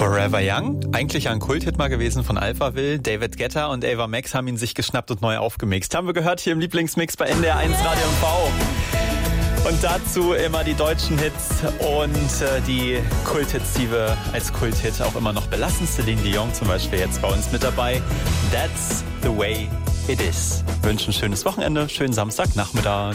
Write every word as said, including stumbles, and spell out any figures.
Forever Young, eigentlich ein Kulthit mal gewesen von Alphaville. David Guetta und Ava Max haben ihn sich geschnappt und neu aufgemixt. Haben wir gehört hier im Lieblingsmix bei N D R eins Radio M V. Und dazu immer die deutschen Hits und äh, die Kulthits, die wir als Kulthit auch immer noch belassen. Celine Dion zum Beispiel jetzt bei uns mit dabei. That's the way it is. Wünschen ein schönes Wochenende, schönen Samstagnachmittag.